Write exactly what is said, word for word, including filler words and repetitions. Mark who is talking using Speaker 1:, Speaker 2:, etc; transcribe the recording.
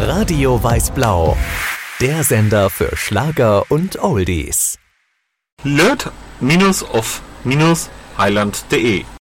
Speaker 1: Radio Weiß-Blau, der Sender für Schlager und Oldies.
Speaker 2: löt-off-highland punkt de